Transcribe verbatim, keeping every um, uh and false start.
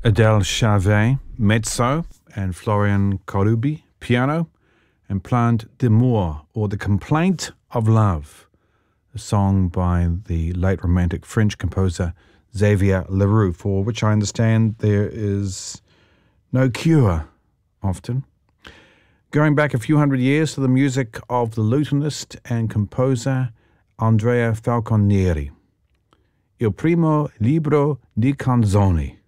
Adele Charvet, mezzo, and Florian Korubi, piano, and Plainte d'amour, or The Complaint of Love, a song by the late romantic French composer Xavier Leroux, for which I understand there is no cure often. Going back a few hundred years to the music of the lutenist and composer Andrea Falconieri. Il primo libro di canzoni.